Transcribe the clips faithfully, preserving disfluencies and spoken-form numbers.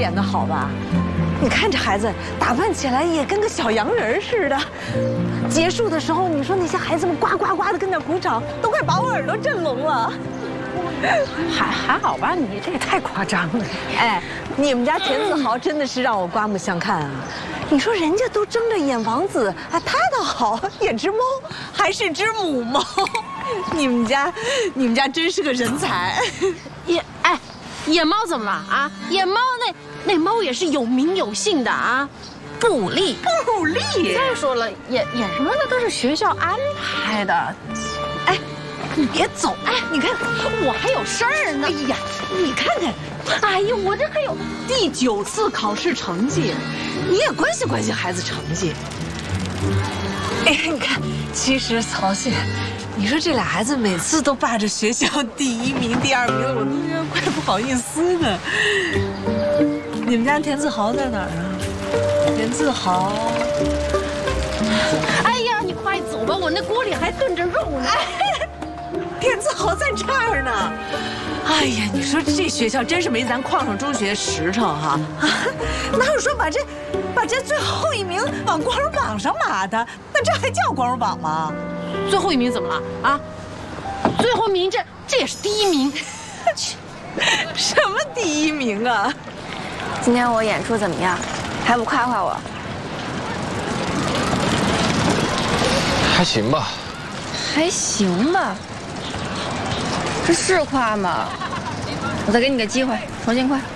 演的好吧？你看这孩子打扮起来也跟个小洋人似的。结束的时候，你说那些孩子们呱呱呱的跟那鼓掌，都快把我耳朵震聋了。 还还好吧，你这也太夸张了。 哎，你们家田子豪真的是让我刮目相看啊！你说人家都争着演王子，啊，他倒好，演只猫，还是只母猫。你们家，你们家真是个人才。 演哎，演猫怎么了啊？演猫那那猫也是有名有姓的啊，布利。 布利。 再说了，演演什么那都是学校安排的。 哎，你别走！ 哎，你看我还有事儿呢。 哎呀，你看看。 哎呦，我这还有第九次考试成绩，你也关心关心孩子成绩。哎，你看，其实曹信，你说这俩孩子每次都霸着学校第一名、第二名，我都觉得怪不好意思的。你们家田子豪在哪儿啊？田子豪。 哎呀，你快走吧，我那锅里还炖着肉呢。 哎，田子豪在这儿呢。哎呀，你说这学校真是没咱矿上中学实诚哈！啊，哪有说把这把这最后一名往光荣榜上码的？那这还叫光荣榜吗？ 最后一名怎么了啊？最后一名这这也是第一名。 什么第一名啊？ 今天我演出怎么样？还不夸夸我？ 还行吧。 还行吧。这是夸吗？我再给你个机会，重新夸。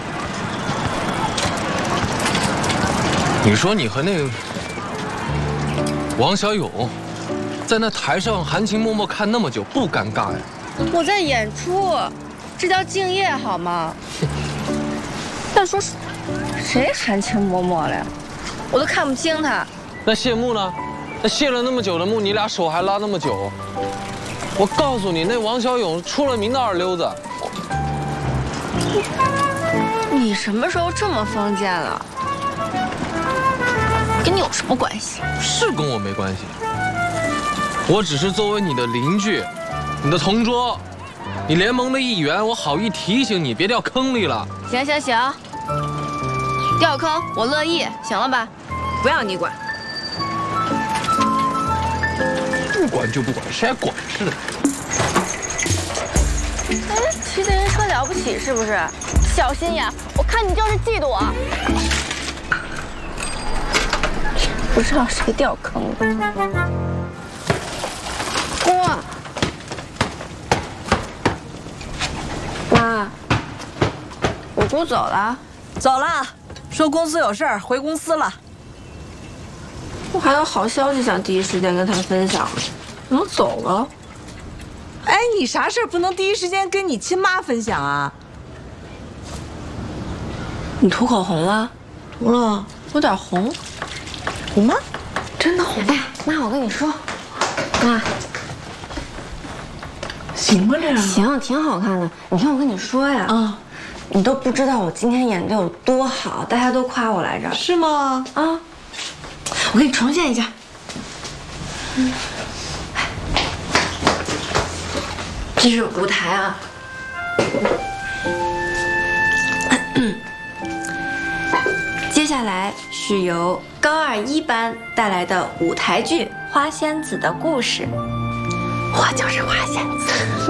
你说你和那个王小勇在那台上含情脉脉看那么久，不尴尬呀？ 我在演出，这叫敬业好吗？但说谁含情脉脉了呀？我都看不清他。 那谢幕呢？那谢了那么久的幕，你俩手还拉那么久？我告诉你，那王小勇出了名的二流子。 你什么时候这么封建了？跟你有什么关系？ 是跟我没关系，我只是作为你的邻居，你的同桌，你联盟的一员，我好意提醒你别掉坑里了。 行行行，掉坑我乐意，行了吧？不要你管。 不管就不管，谁还管似的？ 哎，骑自行车了不起是不是？小心眼，我看你就是嫉妒我。不知道谁掉坑了。姑，妈，我姑走了。 走了，说公司有事儿，回公司了。 我还有好消息想第一时间跟他分享，怎么走了？ 哎，你啥事儿不能第一时间跟你亲妈分享啊？ 你涂口红了？ 涂了， 有点红。 红吗？真的红？ 哎，妈，我跟你说，妈， 行吗这样？ 行，挺好看的。你听我跟你说呀，啊，你都不知道我今天演的有多好，大家都夸我来着。 是吗？ 啊，我给你重现一下。嗯。这是舞台啊，接下来是由高二一班带来的舞台剧《花仙子的故事》，我就是花仙子。